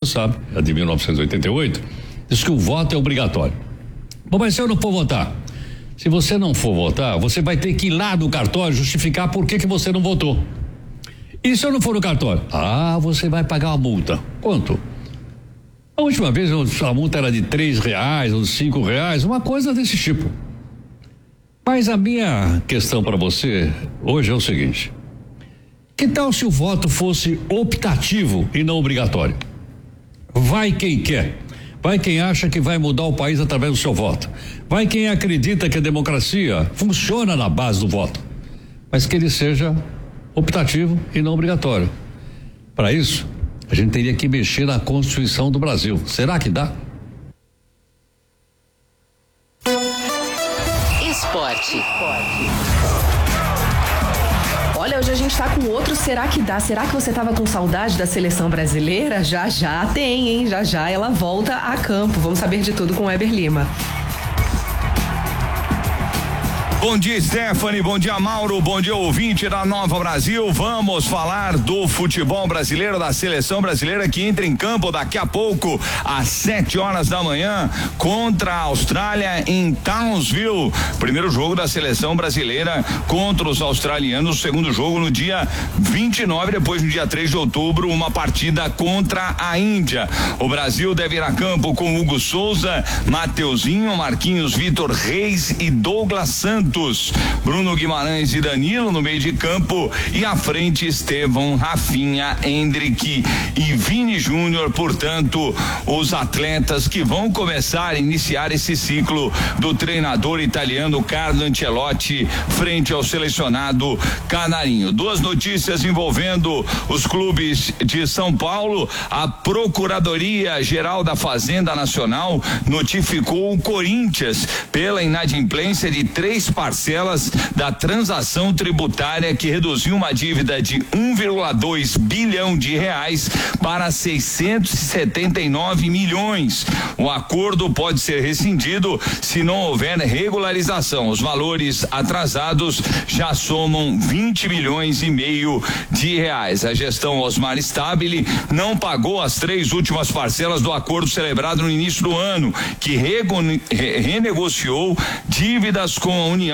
sabe, é de 1988, diz que o voto é obrigatório. Bom, mas se eu não for votar, se você não for votar, você vai ter que ir lá no cartório justificar por que você não votou. E se eu não for no cartório? Você vai pagar uma multa. Quanto? A última vez a multa era de R$3 ou R$5, uma coisa desse tipo. Mas a minha questão para você hoje é o seguinte: que tal se o voto fosse optativo e não obrigatório? Vai quem quer, vai quem acha que vai mudar o país através do seu voto, vai quem acredita que a democracia funciona na base do voto, mas que ele seja optativo e não obrigatório. Para isso, a gente teria que mexer na Constituição do Brasil. Será que dá? Esporte. Olha, hoje a gente tá com outro Será que dá? Será que você tava com saudade da seleção brasileira? Já tem, hein? Já ela volta a campo. Vamos saber de tudo com o Weber Lima. Bom dia, Stephanie, bom dia, Mauro, bom dia, ouvinte da Nova Brasil. Vamos falar do futebol brasileiro, da seleção brasileira que entra em campo daqui a pouco, às 7h da manhã, contra a Austrália em Townsville. Primeiro jogo da seleção brasileira contra os australianos, segundo jogo no dia 29, depois no dia 3 de outubro, uma partida contra a Índia. O Brasil deve ir a campo com Hugo Souza, Mateuzinho, Marquinhos, Vitor Reis e Douglas Santos. Bruno Guimarães e Danilo no meio de campo e à frente Estevão, Rafinha, Hendrick e Vini Júnior. Portanto, os atletas que vão começar a iniciar esse ciclo do treinador italiano Carlo Ancelotti frente ao selecionado canarinho. Duas notícias envolvendo os clubes de São Paulo. A Procuradoria Geral da Fazenda Nacional notificou o Corinthians pela inadimplência de 3 parcelas da transação tributária que reduziu uma dívida de 1,2 bilhão de reais para 679 milhões. O acordo pode ser rescindido se não houver regularização. Os valores atrasados já somam 20 milhões e meio de reais. A gestão Osmar Stabile não pagou as 3 últimas parcelas do acordo celebrado no início do ano, que renegociou dívidas com a União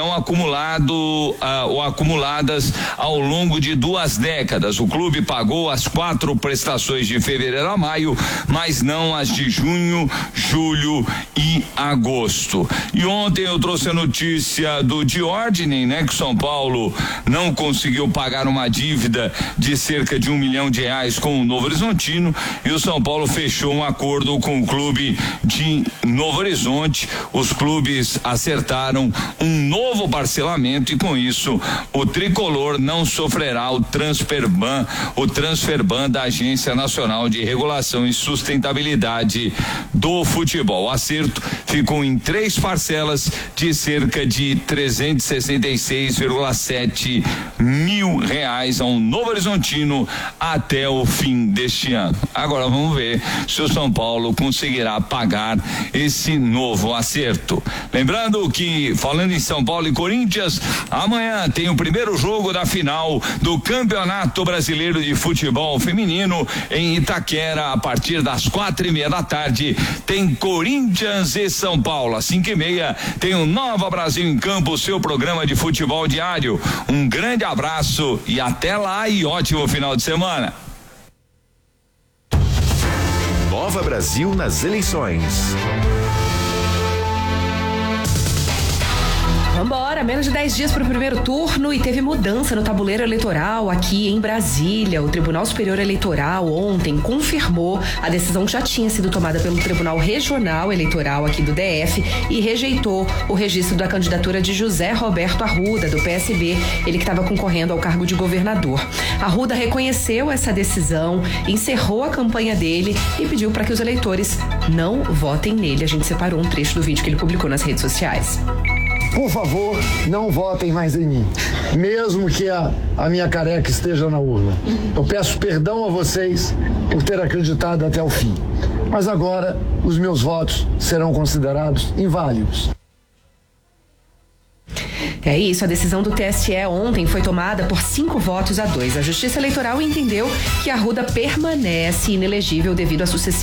acumuladas ao longo de 2 décadas. O clube pagou as 4 prestações de fevereiro a maio, mas não as de junho, julho e agosto. E ontem eu trouxe a notícia do Diordinen, que o São Paulo não conseguiu pagar uma dívida de cerca de R$1 milhão com o Novo Horizontino e o São Paulo fechou um acordo com o clube de Novo Horizonte. Os clubes acertaram um novo parcelamento e com isso o tricolor não sofrerá o transfer ban da Agência Nacional de Regulação e Sustentabilidade do Futebol. O acerto ficou em 3 parcelas de cerca de 366,7 mil reais ao Novo Horizontino até o fim deste ano. Agora vamos ver se o São Paulo conseguirá pagar esse novo acerto. Lembrando que, falando em São Paulo e Corinthians, amanhã tem o primeiro jogo da final do Campeonato Brasileiro de Futebol Feminino em Itaquera, a partir das 4:30 da tarde. Tem Corinthians e São Paulo. Às 5:30 tem o Nova Brasil em Campo, seu programa de futebol diário. Um grande abraço e até lá e ótimo final de semana. Nova Brasil nas eleições. Vambora, menos de 10 dias para o primeiro turno e teve mudança no tabuleiro eleitoral aqui em Brasília. O Tribunal Superior Eleitoral ontem confirmou a decisão que já tinha sido tomada pelo Tribunal Regional Eleitoral aqui do DF e rejeitou o registro da candidatura de José Roberto Arruda, do PSB, ele que estava concorrendo ao cargo de governador. Arruda reconheceu essa decisão, encerrou a campanha dele e pediu para que os eleitores não votem nele. A gente separou um trecho do vídeo que ele publicou nas redes sociais. Por favor, não votem mais em mim, mesmo que a minha careca esteja na urna. Eu peço perdão a vocês por ter acreditado até o fim, mas agora os meus votos serão considerados inválidos. É isso, a decisão do TSE ontem foi tomada por 5 votos a 2. A Justiça Eleitoral entendeu que Arruda permanece inelegível devido a sucessivas